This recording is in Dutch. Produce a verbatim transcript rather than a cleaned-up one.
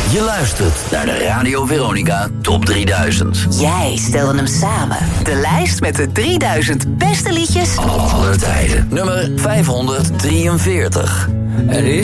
Je luistert naar de Radio Veronica Top drieduizend. Jij stelde hem samen. De lijst met de drieduizend beste liedjes aller tijden. Nummer vijfhonderddrieënveertig. Er is